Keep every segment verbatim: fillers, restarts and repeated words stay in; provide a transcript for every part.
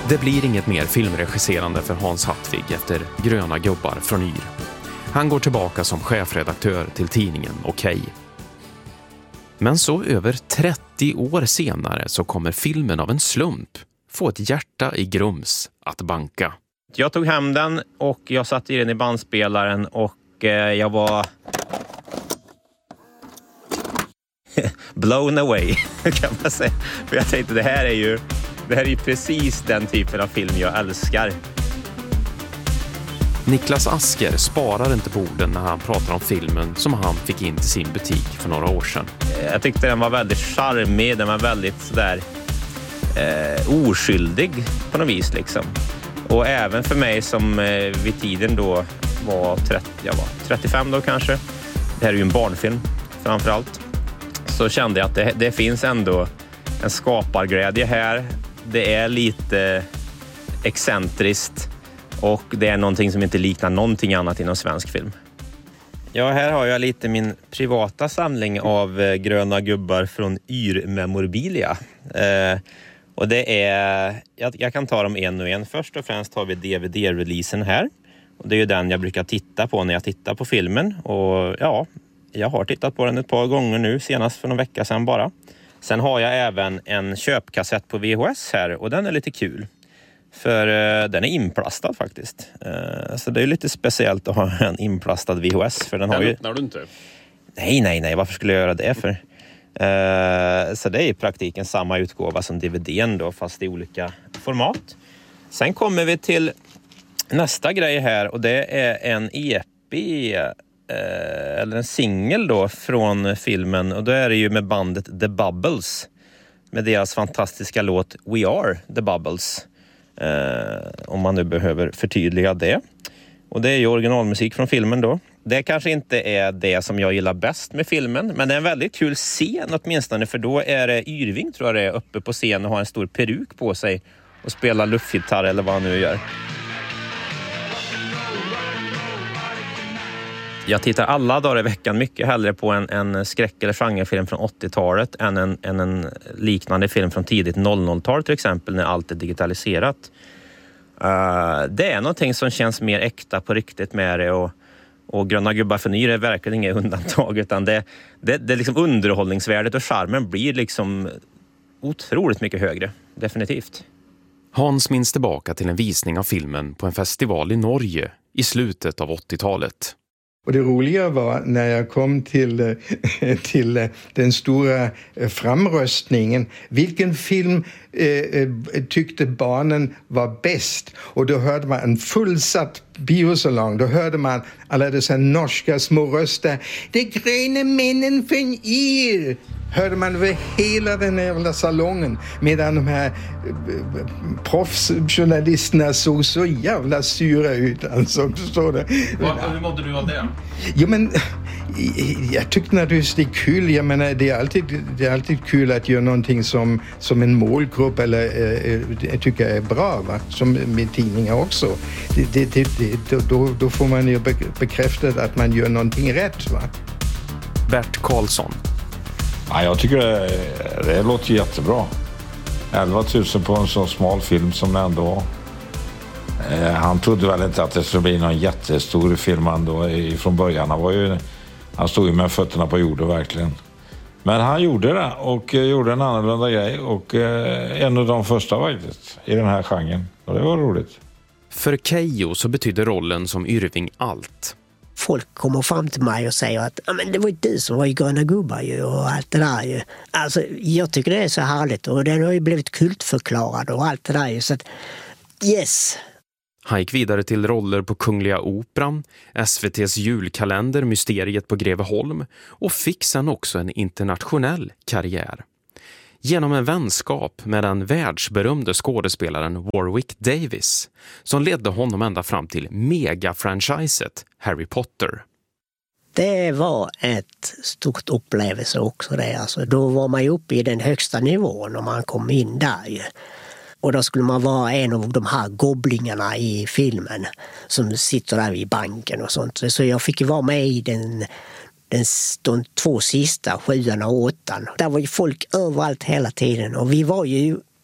Det blir inget mer filmregisserande för Hans Hartvig efter Gröna gubbar från Yr. Han går tillbaka som chefredaktör till tidningen Okej. Men så över trettio år senare så kommer filmen av en slump få ett hjärta i Grums att banka. Jag tog hem den och jag satte i den i bandspelaren och eh, jag var blown away kan man säga. För jag tänkte det här är ju det här är ju precis den typen av film jag älskar. Niklas Asker sparar inte på orden när han pratar om filmen som han fick in till sin butik för några år sedan. Jag tyckte den var väldigt charmig, den var väldigt sådär eh, oskyldig på något vis liksom. Och även för mig som eh, vid tiden då var, trettio, jag var trettiofem då kanske. Det här är ju en barnfilm framförallt. Så kände jag att det, det finns ändå en skaparglädje här. Det är lite excentriskt och det är någonting som inte liknar någonting annat inom svensk film. Ja, här har jag lite min privata samling av eh, gröna gubbar från Yr-memorabilia. Eh, och det är, jag, jag kan ta dem en och en. Först och främst har vi D V D-releasen här. Och det är ju den jag brukar titta på när jag tittar på filmen. Och ja, jag har tittat på den ett par gånger nu, senast för någon vecka sedan bara. Sen har jag även en köpkassett på V H S här och den är lite kul. För uh, den är inplastad faktiskt. Uh, så det är lite speciellt att ha en inplastad V H S. För den, den har ju... öppnar du inte? Nej, nej, nej. Varför skulle jag göra det för? Uh, så det är i praktiken samma utgåva som D V D:n då, fast i olika format. Sen kommer vi till nästa grej här och det är en E P uh, eller en singel då från filmen. Och då är det ju med bandet The Bubbles med deras fantastiska låt We Are The Bubbles. Uh, om man nu behöver förtydliga det. Och det är ju originalmusik från filmen då. Det kanske inte är det som jag gillar bäst med filmen, men det är en väldigt kul scen åtminstone, för då är det Yrving tror jag det är uppe på scen och har en stor peruk på sig och spelar luftgitarr eller vad han nu gör. Jag tittar alla dagar i veckan mycket hellre på en, en skräck- eller genrefilm från åttiotalet än en, än en liknande film från tidigt noll noll-tal till exempel, när allt är digitaliserat. Uh, det är någonting som känns mer äkta på riktigt med det, och, och Gröna gubbar för Yr är verkligen inga undantag, utan det, det, det är liksom underhållningsvärdet och charmen blir liksom otroligt mycket högre, definitivt. Hans minns tillbaka till en visning av filmen på en festival i Norge i slutet av åttiotalet. Och det roliga var när jag kom till, till den stora framröstningen. Vilken film eh, tyckte barnen var bäst? Och då hörde man en fullsatt biosalong. Då hörde man alla dessa norska små röster. Det gröna männen från Yr. Hörde man över hela den jävla salongen. Medan de här proffsjournalisterna såg så jävla syra ut. Alltså, förstår du? Hur mådde du av det? Jo, men jag tyckte naturligtvis det är kul. Jag menar, det är alltid, det är alltid kul att göra någonting som, som en målgrupp eller eh, jag tycker är bra, va? Som med tidningar också. Det, det, det, det, då, då får man ju bekräftat att man gör någonting rätt, va? Bert Karlsson. Ja, jag tycker det, det låter jättebra. elva tusen på en så smal film som det ändå var. Eh, han trodde väl inte att det skulle bli någon jättestor film ändå från början. Han, var ju, han stod ju med fötterna på jorden verkligen. Men han gjorde det och eh, gjorde en annorlunda grej. Och eh, en av de första faktiskt i den här genren. Och det var roligt. För Keyyo så betyder rollen som Yrving allt. Folk kommer fram till mig och säger att ja, men det var ju du som var i Gröna gubbar ju, och allt det där ju. Alltså, jag tycker det är så härligt och den har ju blivit kultförklarad och allt det där ju. Så att, yes. Han gick vidare till roller på Kungliga Operan, S V T:s julkalender Mysteriet på Greveholm och fick sen också en internationell karriär. Genom en vänskap med den världsberömde skådespelaren Warwick Davis som ledde honom ända fram till mega-franchiset Harry Potter. Det var ett stort upplevelse också det. Alltså, då var man ju uppe i den högsta nivån när man kom in där ju. Och då skulle man vara en av de här gobblingarna i filmen som sitter där i banken och sånt. Så jag fick ju vara med i den... Den, de två sista, sjuan och åttan. Där var ju folk överallt hela tiden. Och vi var ju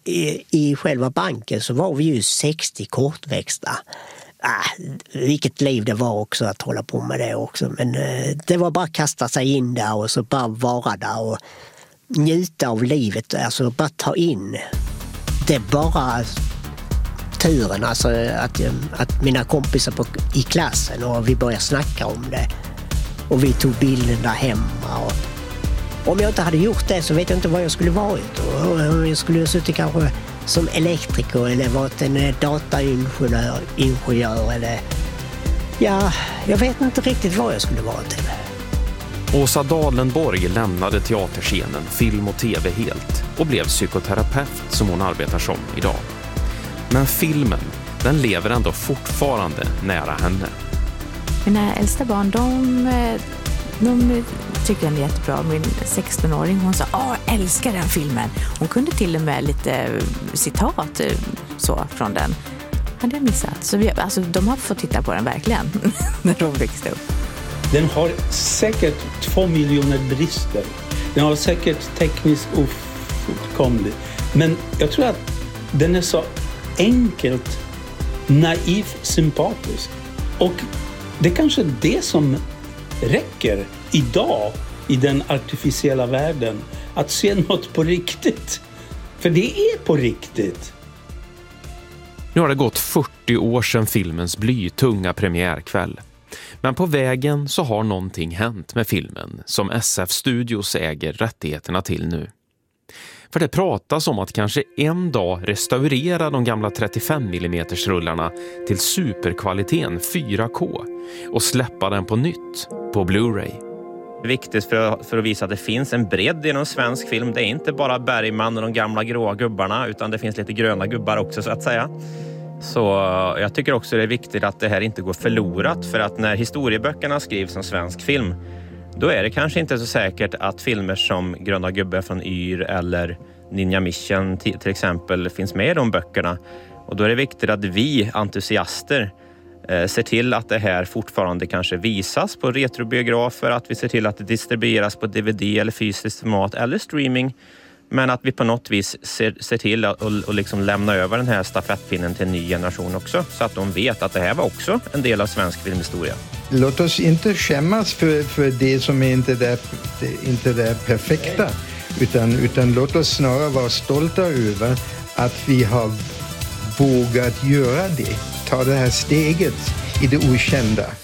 i, i själva banken så var vi ju sextio kortväxta. Ah, vilket liv det var också att hålla på med det också. Men eh, det var bara att kasta sig in där och så bara vara där och njuta av livet. Alltså bara ta in. Det är bara turen, alltså att, att mina kompisar på, i klassen och vi började snacka om det. Och vi tog bilden där hemma. Och om jag inte hade gjort det så vet jag inte vad jag skulle varit. Och jag skulle ha suttit kanske som elektriker eller varit en dataingenjör ingenjör, eller ja, jag vet inte riktigt vad jag skulle vara till. Åsa Dalenborg lämnade teaterscenen, film och tv helt och blev psykoterapeut som hon arbetar som idag. Men filmen, den lever ändå fortfarande nära henne. Mina äldsta barn, de, de tycker den är jättebra. Min sextonåring, hon sa, åh, jag älskar den filmen. Hon kunde till och med lite citat så från den. Hade jag missat. Så vi, alltså, de har fått titta på den verkligen när de växte upp. Den har säkert två miljoner brister. Den har säkert tekniskt ofullkomlig. Men jag tror att den är så enkelt, naivt, sympatisk. Och det är kanske det som räcker idag i den artificiella världen. Att se något på riktigt. För det är på riktigt. Nu har det gått fyrtio år sedan filmens blytunga premiärkväll. Men på vägen så har någonting hänt med filmen som S F Studios äger rättigheterna till nu. För det pratas om att kanske en dag restaurera de gamla trettiofem millimeter rullarna till superkvaliteten fyra K och släppa den på nytt på Blu-ray. Det är viktigt för att, för att visa att det finns en bredd inom svensk film. Det är inte bara Bergman och de gamla gråa gubbarna, utan det finns lite gröna gubbar också så att säga. Så jag tycker också det är viktigt att det här inte går förlorat, för att när historieböckerna skrivs som svensk film, då är det kanske inte så säkert att filmer som Gröna gubbar från Yr eller Ninja Mission till, till exempel finns med i de böckerna. Och då är det viktigt att vi entusiaster eh, ser till att det här fortfarande kanske visas på retrobiografer, att vi ser till att det distribueras på D V D eller fysiskt format eller streaming. Men att vi på något vis ser, ser till att och, och liksom lämna över den här stafettpinnen till en ny generation också. Så att de vet att det här var också en del av svensk filmhistoria. Låt oss inte skämmas för, för det som är inte det, inte det perfekta. Utan, utan låt oss snarare vara stolta över att vi har vågat göra det. Ta det här steget i det okända.